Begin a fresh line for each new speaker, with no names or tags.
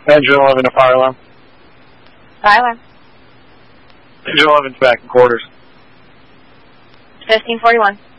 Engine 11 to fire alarm.
Fire alarm.
Engine 11's back in quarters.
1541.